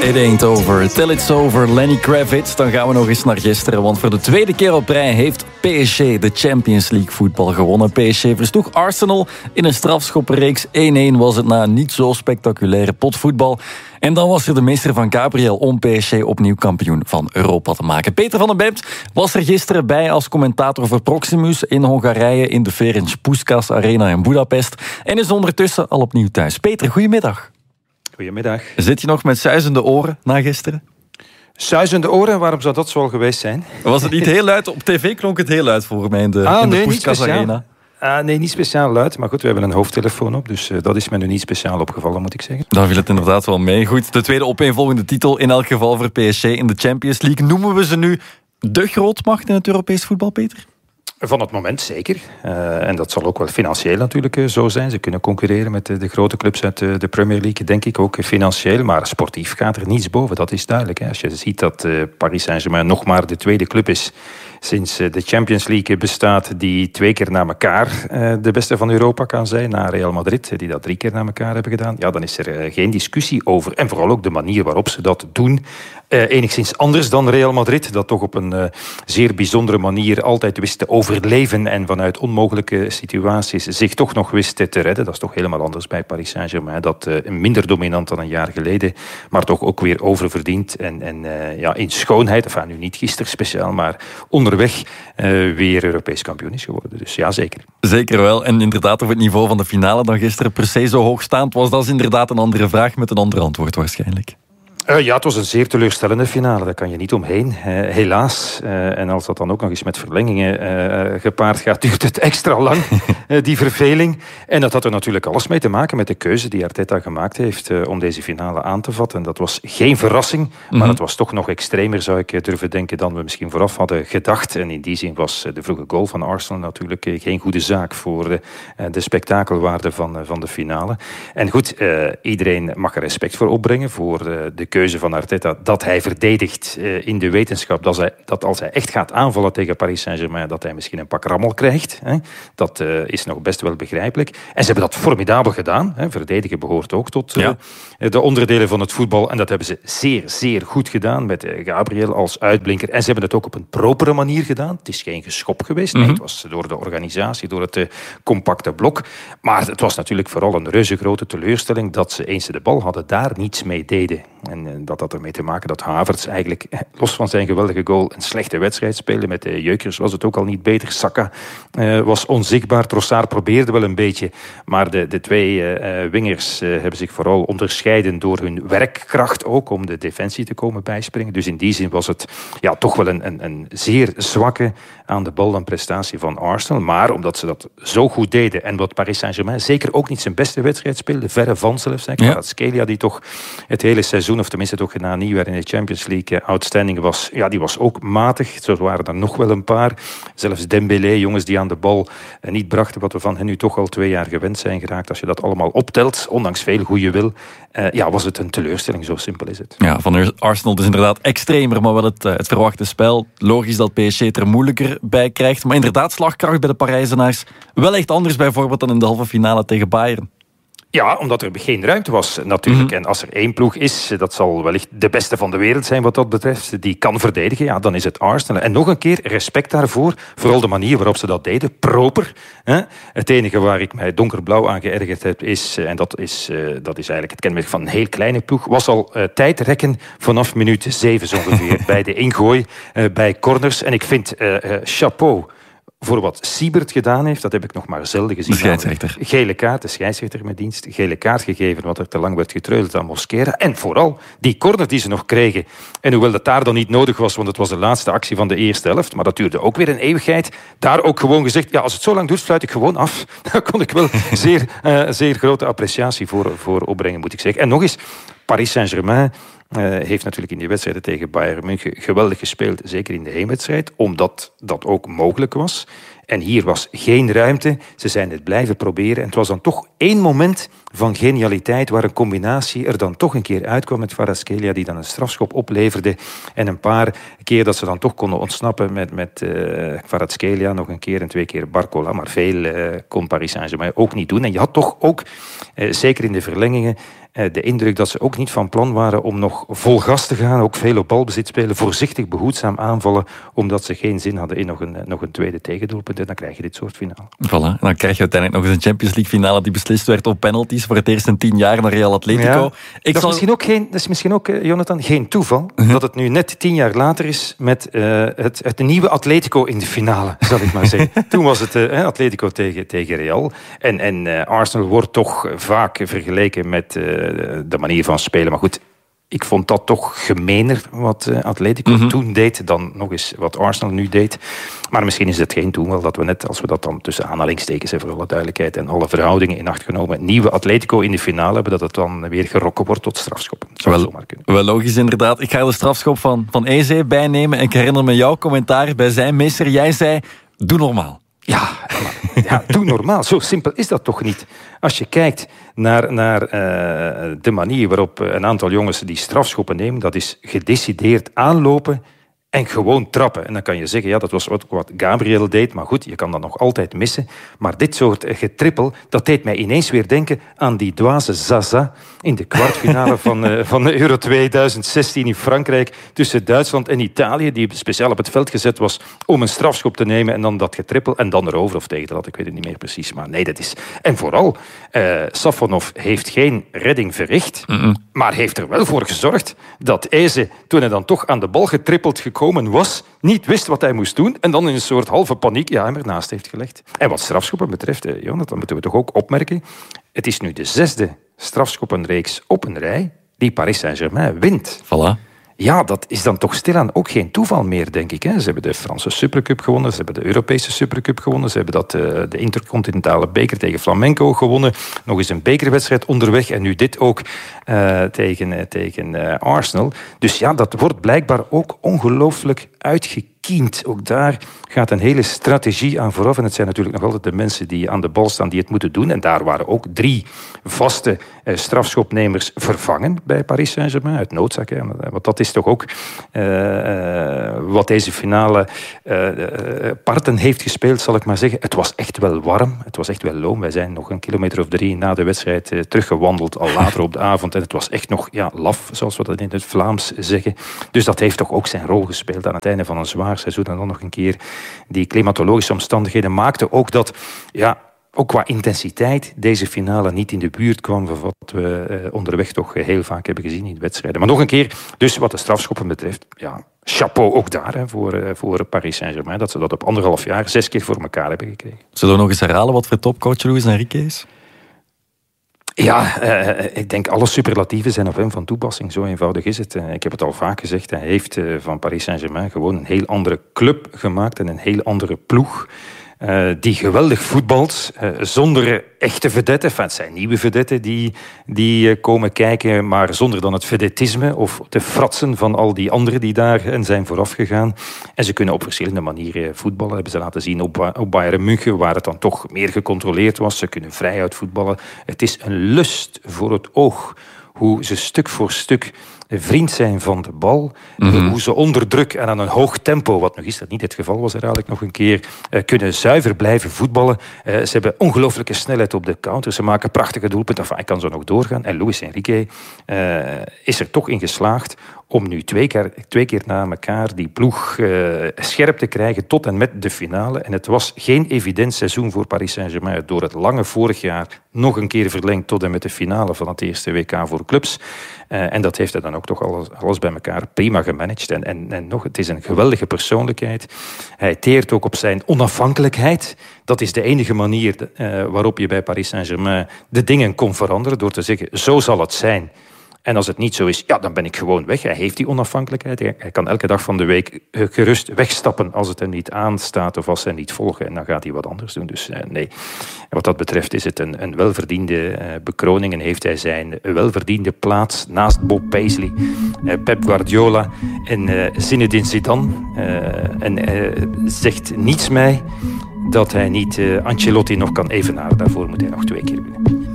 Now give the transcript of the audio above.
It ain't over. Till it's over. Lenny Kravitz. Dan gaan we nog eens naar gisteren. Want voor de tweede keer op rij heeft PSG de Champions League voetbal gewonnen. PSG versloeg Arsenal in een strafschoppenreeks. 1-1 was het na een niet zo spectaculaire potvoetbal. En dan was er de meester van Gabriel om PSG opnieuw kampioen van Europa te maken. Peter van den Bemt was er gisteren bij als commentator voor Proximus in Hongarije in de Ferenc Puskás Arena in Budapest. En is ondertussen al opnieuw thuis. Peter, goedemiddag. Goedemiddag. Zit je nog met suizende oren na gisteren? Suizende oren, waarom zou dat zo al geweest zijn? Was het niet heel luid? Op tv klonk het heel luid voor mij in de Puskás Arena. Nee, niet speciaal luid. Maar goed, we hebben een hoofdtelefoon op. Dus dat is me nu niet speciaal opgevallen, moet ik zeggen. Daar viel het inderdaad wel mee. Goed, de tweede opeenvolgende titel in elk geval voor PSG in de Champions League. Noemen we ze nu de grootmacht in het Europees voetbal, Peter? Van het moment zeker. En dat zal ook wel financieel natuurlijk zo zijn. Ze kunnen concurreren met de grote clubs uit de Premier League, denk ik ook financieel. Maar sportief gaat er niets boven, dat is duidelijk. Als je ziet dat Paris Saint-Germain nog maar de tweede club is sinds de Champions League bestaat, die 2 keer na elkaar de beste van Europa kan zijn, na Real Madrid, die dat 3 keer na elkaar hebben gedaan. Ja, dan is er geen discussie over. En vooral ook de manier waarop ze dat doen. Enigszins anders dan Real Madrid, dat toch op een zeer bijzondere manier altijd wist te overleven en vanuit onmogelijke situaties zich toch nog wist te redden. Dat is toch helemaal anders bij Paris Saint-Germain. Dat minder dominant dan een jaar geleden, maar toch ook weer oververdiend. En in schoonheid, enfin nu niet gisteren speciaal, maar onderweg weer Europees kampioen is geworden. Dus ja, zeker. Zeker wel. En inderdaad, of het niveau van de finale dan gisteren per se zo hoogstaand was, dat is inderdaad een andere vraag met een ander antwoord waarschijnlijk. Ja, het was een zeer teleurstellende finale. Daar kan je niet omheen, helaas. En als dat dan ook nog eens met verlengingen gepaard gaat, duurt het extra lang, die verveling. En dat had er natuurlijk alles mee te maken met de keuze die Arteta gemaakt heeft om deze finale aan te vatten. Dat was geen verrassing, maar het was toch nog extremer, zou ik durven denken, dan we misschien vooraf hadden gedacht. En in die zin was de vroege goal van Arsenal natuurlijk geen goede zaak voor de spektakelwaarde van de finale. En goed, iedereen mag er respect voor opbrengen, voor de keuze van Arteta, dat hij verdedigt in de wetenschap dat als hij echt gaat aanvallen tegen Paris Saint-Germain, dat hij misschien een pak rammel krijgt. Dat is nog best wel begrijpelijk. En ze hebben dat formidabel gedaan. Verdedigen behoort ook tot de onderdelen van het voetbal. En dat hebben ze zeer, zeer goed gedaan met Gabriel als uitblinker. En ze hebben het ook op een propere manier gedaan. Het is geen geschop geweest. Nee, het was door de organisatie, door het compacte blok. Maar het was natuurlijk vooral een reuze grote teleurstelling dat ze, eens ze de bal hadden, daar niets mee deden. En dat had ermee te maken dat Havertz eigenlijk, los van zijn geweldige goal, een slechte wedstrijd speelde. Met de Jeukers was het ook al niet beter. Saka was onzichtbaar. Trossard probeerde wel een beetje. Maar de twee wingers hebben zich vooral onderscheiden door hun werkkracht ook, om de defensie te komen bijspringen. Dus in die zin was het toch wel een zeer zwakke aan de bal dan prestatie van Arsenal. Maar omdat ze dat zo goed deden en wat Paris Saint-Germain zeker ook niet zijn beste wedstrijd speelde, verre van zelfs. Kvaratskhelia, die toch het hele seizoen, of tenminste toch na nieuwjaar in de Champions League outstanding was, die was ook matig. Zo waren er nog wel een paar. Zelfs Dembélé, jongens die aan de bal niet brachten wat we van hen nu toch al 2 jaar gewend zijn geraakt. Als je dat allemaal optelt, ondanks veel goede wil, was het een teleurstelling. Zo simpel is het. Ja, van Arsenal is inderdaad extremer, maar wel het verwachte spel. Logisch dat PSG het er moeilijker bij krijgt. Maar inderdaad, slagkracht bij de Parijzenaars wel echt anders bijvoorbeeld dan in de halve finale tegen Bayern. Ja, omdat er geen ruimte was natuurlijk. En als er 1 ploeg is, dat zal wellicht de beste van de wereld zijn wat dat betreft, die kan verdedigen, dan is het Arsenal. En nog een keer, respect daarvoor. Vooral de manier waarop ze dat deden. Proper. Het enige waar ik mij donkerblauw aan geërgerd heb is, en dat is eigenlijk het kenmerk van een heel kleine ploeg, was al tijdrekken vanaf minuut 7 zo ongeveer. Bij de ingooi, bij corners. En ik vind chapeau voor wat Siebert gedaan heeft, dat heb ik nog maar zelden gezien. De scheidsrechter. Gele kaart, de scheidsrechter met dienst. Gele kaart gegeven, wat er te lang werd getreuzeld aan Mosquera. En vooral die corner die ze nog kregen. En hoewel dat daar dan niet nodig was, want het was de laatste actie van de eerste helft, maar dat duurde ook weer een eeuwigheid. Daar ook gewoon gezegd, als het zo lang duurt, sluit ik gewoon af. Daar kon ik wel zeer grote appreciatie voor opbrengen, moet ik zeggen. En nog eens, Paris Saint-Germain heeft natuurlijk in die wedstrijden tegen Bayern München geweldig gespeeld, zeker in de heenwedstrijd, omdat dat ook mogelijk was. En hier was geen ruimte. Ze zijn het blijven proberen. En het was dan toch 1 moment van genialiteit waar een combinatie er dan toch een keer uitkwam met Kvaratskhelia, die dan een strafschop opleverde. En een paar keer dat ze dan toch konden ontsnappen met Kvaratskhelia nog een keer en 2 keer Barcola. Maar veel kon Paris Saint-Germain ook niet doen. En je had toch ook, zeker in de verlengingen, de indruk dat ze ook niet van plan waren om nog vol gas te gaan. Ook veel op balbezit spelen, voorzichtig, behoedzaam aanvallen, omdat ze geen zin hadden in nog een tweede tegendoelpunt. En dan krijg je dit soort finale. Voilà. En dan krijg je uiteindelijk nog eens een Champions League finale die beslist werd op penalties voor het eerst in 10 jaar naar Real Atletico. Ja, dat is misschien ook, Jonathan, geen toeval dat het nu net 10 jaar later is met het nieuwe Atletico in de finale, zal ik maar zeggen. Toen was het Atletico tegen Real. En Arsenal wordt toch vaak vergeleken met de manier van spelen. Maar goed, ik vond dat toch gemener wat Atletico toen deed dan nog eens wat Arsenal nu deed. Maar misschien is het geen toeval dat we net, als we dat dan tussen aanhalingstekens voor alle duidelijkheid en alle verhoudingen in acht genomen, nieuwe Atletico in de finale hebben, dat het dan weer gerokken wordt tot strafschoppen. Wel logisch inderdaad. Ik ga de strafschop van Eze bijnemen en ik herinner me jouw commentaar bij zijn meester. Jij zei, doe normaal. Ja, doe normaal. Zo simpel is dat toch niet? Als je kijkt naar de manier waarop een aantal jongens die strafschoppen nemen, dat is gedecideerd aanlopen en gewoon trappen. En dan kan je zeggen, ja, dat was wat Gabriel deed, maar goed, je kan dat nog altijd missen. Maar dit soort getrippel, dat deed mij ineens weer denken aan die dwaze Zaza in de kwartfinale van de Euro 2016 in Frankrijk tussen Duitsland en Italië, die speciaal op het veld gezet was om een strafschop te nemen en dan dat getrippel en dan erover of tegen dat, ik weet het niet meer precies. Maar nee, dat is... En vooral, Safonov heeft geen redding verricht, maar heeft er wel voor gezorgd dat Eze, toen hij dan toch aan de bal getrippeld gekomen was, niet wist wat hij moest doen en dan in een soort halve paniek hem ernaast heeft gelegd. En wat strafschoppen betreft, Jonathan, moeten we toch ook opmerken, het is nu de 6e strafschoppenreeks op een rij die Paris Saint-Germain wint. Voilà. Ja, dat is dan toch stilaan ook geen toeval meer, denk ik. Ze hebben de Franse Supercup gewonnen, ze hebben de Europese Supercup gewonnen, ze hebben de intercontinentale beker tegen Flamengo gewonnen, nog eens een bekerwedstrijd onderweg en nu dit ook tegen Arsenal. Dus ja, dat wordt blijkbaar ook ongelooflijk uitgekiend. Ook daar gaat een hele strategie aan vooraf. En het zijn natuurlijk nog altijd de mensen die aan de bal staan die het moeten doen. En daar waren ook 3 vaste strafschopnemers vervangen bij Paris Saint-Germain uit noodzaak. Want dat is toch ook wat deze finale parten heeft gespeeld, zal ik maar zeggen. Het was echt wel warm. Het was echt wel loom. Wij zijn nog een kilometer of 3 na de wedstrijd teruggewandeld, al later op de avond. En het was echt nog laf, zoals we dat in het Vlaams zeggen. Dus dat heeft toch ook zijn rol gespeeld aan het einde van een zwaar seizoen. En dan nog een keer die klimatologische omstandigheden maakten ook dat, ook qua intensiteit, deze finale niet in de buurt kwam van wat we onderweg toch heel vaak hebben gezien in de wedstrijden. Maar nog een keer, dus wat de strafschoppen betreft, chapeau ook daar voor Paris Saint-Germain, dat ze dat op 1,5 jaar 6 keer voor elkaar hebben gekregen. Zullen we nog eens herhalen wat voor topcoach Luis Enrique is? Ja, ik denk alle superlatieven zijn op hem van toepassing. Zo eenvoudig is het. Ik heb het al vaak gezegd. Hij heeft van Paris Saint-Germain gewoon een heel andere club gemaakt en een heel andere ploeg. Die geweldig voetbalt, zonder echte vedetten. Enfin, het zijn nieuwe vedetten die komen kijken, maar zonder dan het vedettisme of de fratsen van al die anderen die daar zijn vooraf gegaan. En ze kunnen op verschillende manieren voetballen. Hebben ze laten zien op Bayern München, waar het dan toch meer gecontroleerd was. Ze kunnen vrij uit voetballen. Het is een lust voor het oog hoe ze stuk voor stuk vriend zijn van de bal. Hoe ze onder druk en aan een hoog tempo, wat nog is dat niet het geval was herhaaldelijk nog een keer, kunnen zuiver blijven voetballen. Ze hebben ongelooflijke snelheid op de counter. Ze maken prachtige doelpunten. Enfin, ik kan zo nog doorgaan. En Luis Enrique is er toch in geslaagd om nu twee keer na elkaar die ploeg scherp te krijgen tot en met de finale. En het was geen evident seizoen voor Paris Saint-Germain. Door het lange vorig jaar nog een keer verlengd tot en met de finale van het eerste WK voor clubs. En dat heeft hij dan ook toch alles bij elkaar prima gemanaged. En nog, het is een geweldige persoonlijkheid. Hij teert ook op zijn onafhankelijkheid. Dat is de enige manier waarop je bij Paris Saint-Germain de dingen kon veranderen. Door te zeggen, zo zal het zijn. En als het niet zo is, dan ben ik gewoon weg. Hij heeft die onafhankelijkheid. Hij kan elke dag van de week gerust wegstappen als het hem niet aanstaat of als ze hem niet volgen. En dan gaat hij wat anders doen. Dus nee, wat dat betreft is het een welverdiende bekroning. En heeft hij zijn welverdiende plaats naast Bob Paisley, Pep Guardiola en Zinedine Zidane. En zegt niets mij dat hij niet Ancelotti nog kan evenaren. Daarvoor moet hij nog 2 keer winnen.